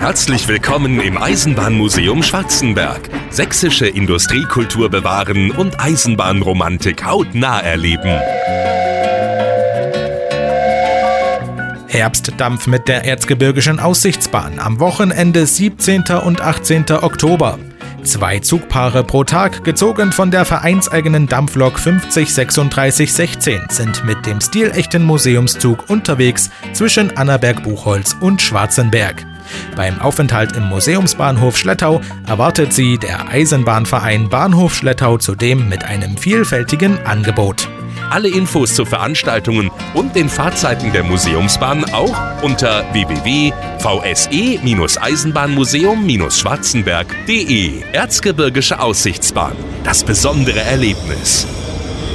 Herzlich willkommen im Eisenbahnmuseum Schwarzenberg. Sächsische Industriekultur bewahren und Eisenbahnromantik hautnah erleben. Herbstdampf mit der Erzgebirgischen Aussichtsbahn am Wochenende 17. und 18. Oktober. 2 Zugpaare pro Tag, gezogen von der vereinseigenen Dampflok 503616, sind mit dem stilechten Museumszug unterwegs zwischen Annaberg-Buchholz und Schwarzenberg. Beim Aufenthalt im Museumsbahnhof Schlettau erwartet Sie der Eisenbahnverein Bahnhof Schlettau zudem mit einem vielfältigen Angebot. Alle Infos zu Veranstaltungen und den Fahrzeiten der Museumsbahn auch unter www.vse-eisenbahnmuseum-schwarzenberg.de. Erzgebirgische Aussichtsbahn. Das besondere Erlebnis.